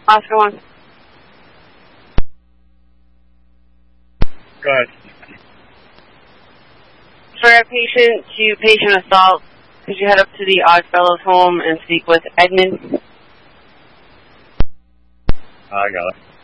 Oscar 1. Go ahead. For a patient to patient assault, could you head up to the Oddfellows home and speak with Edmund? I got it.